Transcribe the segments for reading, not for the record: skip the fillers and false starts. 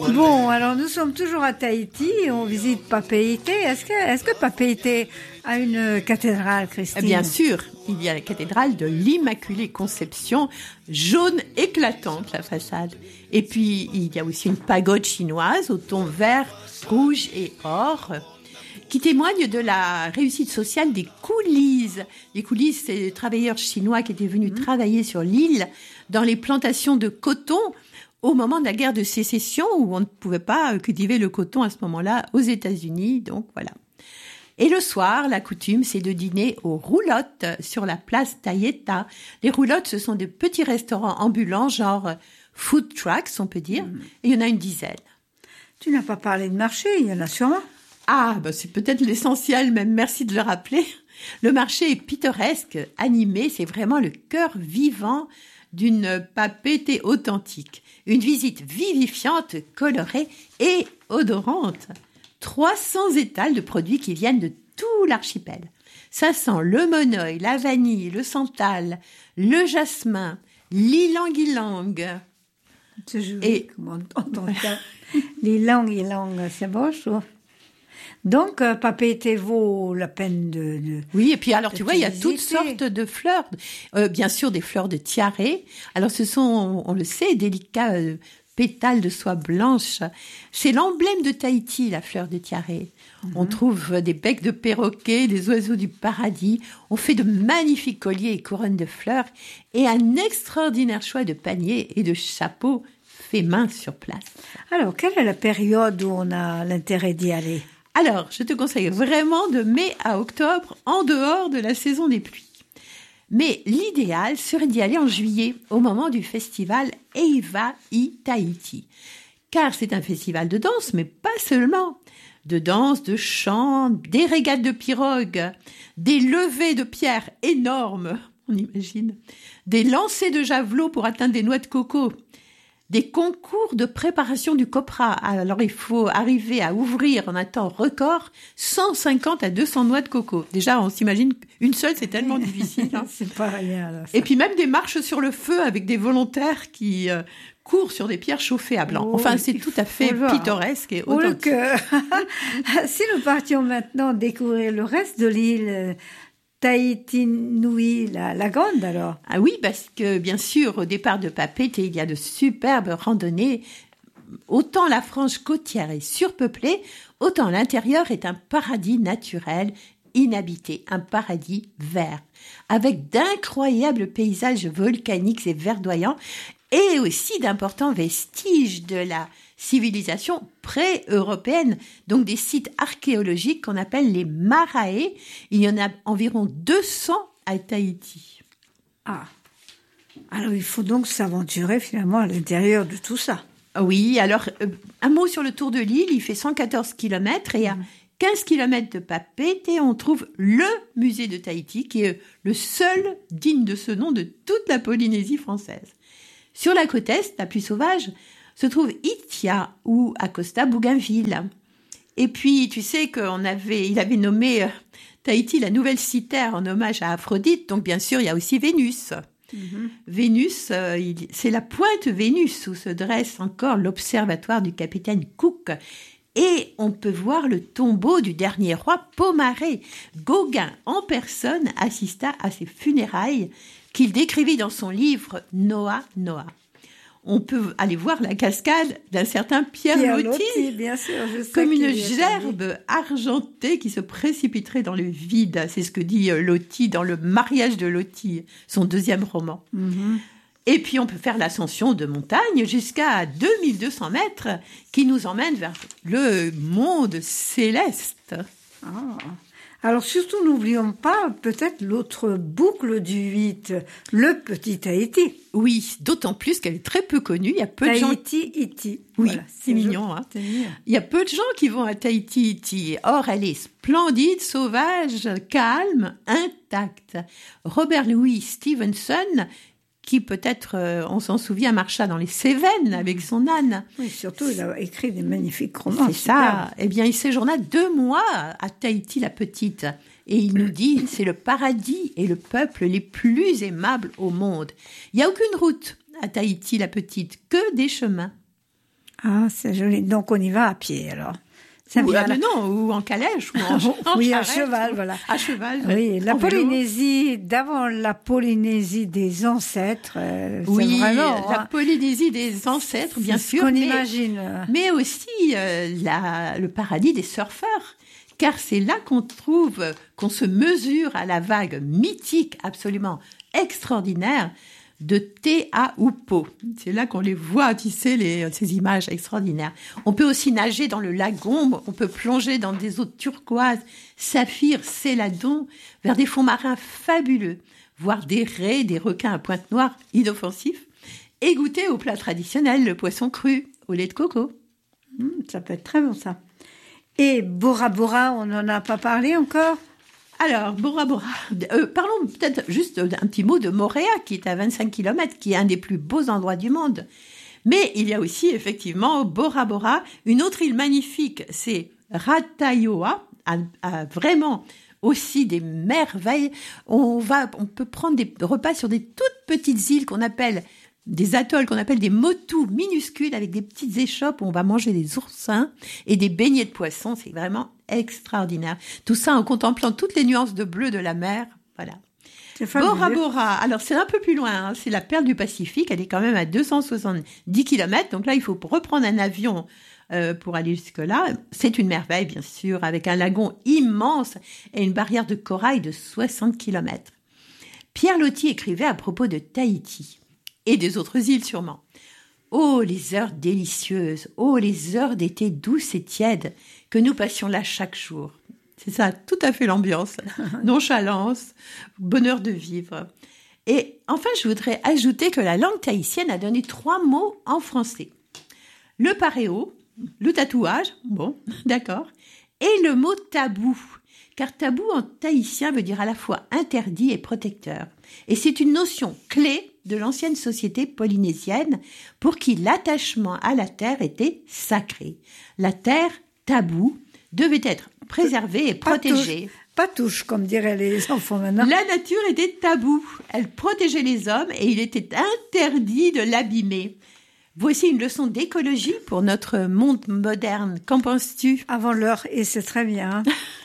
Bon, alors nous sommes toujours à Tahiti et on visite Papeete. Est-ce que Papeete a une cathédrale, Christine? Bien sûr, il y a la cathédrale de l'Immaculée Conception, jaune éclatante la façade. Et puis il y a aussi une pagode chinoise au ton vert, rouge et or, qui témoigne de la réussite sociale des coulisses. Les coulisses, c'est des travailleurs chinois qui étaient venus travailler sur l'île dans les plantations de coton au moment de la guerre de sécession, où on ne pouvait pas cultiver le coton à ce moment-là aux États-Unis. Donc voilà. Et le soir, la coutume, c'est de dîner aux roulottes sur la place Tayeta. Les roulottes, ce sont de petits restaurants ambulants, genre food trucks, on peut dire. Et il y en a une dizaine. Tu n'as pas parlé de marché, il y en a sûrement. Ah, c'est peut-être l'essentiel, même merci de le rappeler. Le marché est pittoresque, animé, c'est vraiment le cœur vivant d'une Papeete authentique. Une visite vivifiante, colorée et odorante. 300 étals de produits qui viennent de tout l'archipel. Ça sent le monoï, la vanille, le santal, le jasmin, l'ilang-ilang. C'est joli, et comment on entend ça. L'ilang-ilang, c'est beau, je trouve. Donc, Papeete vaut la peine de Oui, et puis alors, tu vois, il y a toutes sortes de fleurs. Bien sûr, des fleurs de tiare. Alors, ce sont, on le sait, délicats pétales de soie blanche. C'est l'emblème de Tahiti, la fleur de tiare. On trouve des becs de perroquet, des oiseaux du paradis. On fait de magnifiques colliers et couronnes de fleurs. Et un extraordinaire choix de paniers et de chapeaux fait main sur place. Alors, quelle est la période où on a l'intérêt d'y aller ? Alors, je te conseille vraiment de mai à octobre, en dehors de la saison des pluies. Mais l'idéal serait d'y aller en juillet, au moment du festival Eiva i Tahiti. Car c'est un festival de danse, mais pas seulement. De danse, de chant, des régates de pirogues, des levées de pierres énormes, on imagine, des lancers de javelots pour atteindre des noix de coco, des concours de préparation du copra. Alors, il faut arriver à ouvrir en un temps record 150 à 200 noix de coco. Déjà, on s'imagine qu'une seule, c'est tellement difficile. Hein. C'est pas rien, là. Et puis même des marches sur le feu avec des volontaires qui courent sur des pierres chauffées à blanc. Enfin, c'est tout à fait pittoresque et authentique. Si nous partions maintenant découvrir le reste de l'île Tahiti Nui, la Grande, alors? Ah oui, parce que, bien sûr, au départ de Papeete, il y a de superbes randonnées. Autant la frange côtière est surpeuplée, autant l'intérieur est un paradis naturel, inhabité, un paradis vert, avec d'incroyables paysages volcaniques et verdoyants, et aussi d'importants vestiges de la civilisation pré-européenne, donc des sites archéologiques qu'on appelle les Marae. Il y en a environ 200 à Tahiti. Ah, alors il faut donc s'aventurer finalement à l'intérieur de tout ça. Oui, alors un mot sur le tour de l'île, il fait 114 km et à 15 km de Papeete, on trouve le musée de Tahiti, qui est le seul digne de ce nom de toute la Polynésie française. Sur la côte est, la plus sauvage, se trouve Itia ou Acosta Bougainville. Et puis, tu sais il avait nommé Tahiti la nouvelle cité en hommage à Aphrodite, donc bien sûr, il y a aussi Vénus. Vénus, c'est la pointe Vénus où se dresse encore l'observatoire du capitaine Cook. Et on peut voir le tombeau du dernier roi Pomaré. Gauguin, en personne, assista à ses funérailles qu'il décrivit dans son livre Noa Noa. On peut aller voir la cascade d'un certain Pierre Loti, bien sûr, comme une gerbe argentée qui se précipiterait dans le vide. C'est ce que dit Loti dans Le mariage de Loti, son deuxième roman. Et puis on peut faire l'ascension de montagne jusqu'à 2200 mètres qui nous emmène vers le monde céleste. Ah. Alors surtout, n'oublions pas peut-être l'autre boucle du 8, le petit Tahiti. Oui, d'autant plus qu'elle est très peu connue. Il y a peu de gens... Tahiti-Iti. Oui, voilà, c'est mignon. Hein. Il y a peu de gens qui vont à Tahiti-Iti. Or, elle est splendide, sauvage, calme, intacte. Robert Louis Stevenson, qui peut-être, on s'en souvient, marcha dans les Cévennes avec son âne. Oui, surtout, il a écrit des magnifiques romans. C'est ça. Eh bien, il séjourna 2 mois à Tahiti la Petite. Et il nous dit, c'est le paradis et le peuple les plus aimables au monde. Il n'y a aucune route à Tahiti la Petite, que des chemins. Ah, c'est joli. Donc, on y va à pied, alors. Ou en calèche, ou en oui, charrette, à cheval, voilà. À cheval. Oui, la Polynésie, d'avant la Polynésie des ancêtres, c'est vraiment... la Polynésie des ancêtres, bien sûr. C'est ce qu'on imagine. Mais aussi le paradis des surfeurs. Car c'est là qu'on se mesure à la vague mythique, absolument extraordinaire, de Teahupo'o. C'est là qu'on les voit tisser ces images extraordinaires. On peut aussi nager dans le lagon, on peut plonger dans des eaux turquoises, saphirs, céladons, vers des fonds marins fabuleux, voir des raies, des requins à pointe noire inoffensifs, et goûter au plat traditionnel, le poisson cru au lait de coco. Ça peut être très bon, ça. Et Bora Bora, on n'en a pas parlé encore ? Alors, Bora Bora, parlons peut-être juste un petit mot de Moorea, qui est à 25 km, qui est un des plus beaux endroits du monde. Mais il y a aussi, effectivement, Bora Bora, une autre île magnifique, c'est Rataioa, vraiment aussi des merveilles. On peut prendre des repas sur des toutes petites îles qu'on appelle des atolls, qu'on appelle des motus minuscules, avec des petites échoppes où on va manger des oursins et des beignets de poissons. C'est vraiment extraordinaire. Tout ça en contemplant toutes les nuances de bleu de la mer. Voilà. Bora Bora, alors c'est un peu plus loin, hein. C'est la perle du Pacifique, elle est quand même à 270 km, donc là il faut reprendre un avion pour aller jusque-là. C'est une merveille, bien sûr, avec un lagon immense et une barrière de corail de 60 km. Pierre Loti écrivait à propos de Tahiti, et des autres îles sûrement. Oh, les heures délicieuses, oh, les heures d'été douces et tièdes que nous passions là chaque jour. C'est ça, tout à fait l'ambiance. Nonchalance, bonheur de vivre. Et enfin, je voudrais ajouter que la langue tahitienne a donné 3 mots en français. Le paréo, le tatouage, bon, d'accord, et le mot tabou. Car tabou en tahitien veut dire à la fois interdit et protecteur. Et c'est une notion clé de l'ancienne société polynésienne pour qui l'attachement à la terre était sacré. La terre, tabou, devait être préservée et protégée. Pas touche, comme diraient les enfants maintenant. La nature était tabou. Elle protégeait les hommes et il était interdit de l'abîmer. Voici une leçon d'écologie pour notre monde moderne. Qu'en penses-tu ? Avant l'heure, et c'est très bien.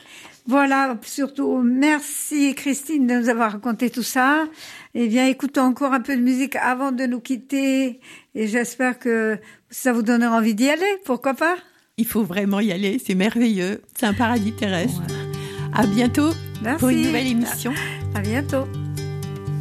Voilà, surtout, merci Christine de nous avoir raconté tout ça. Eh bien, écoutons encore un peu de musique avant de nous quitter. Et j'espère que ça vous donnera envie d'y aller. Pourquoi pas ? Il faut vraiment y aller, c'est merveilleux. C'est un paradis terrestre. Ouais. À bientôt. Merci. Pour une nouvelle émission. À bientôt.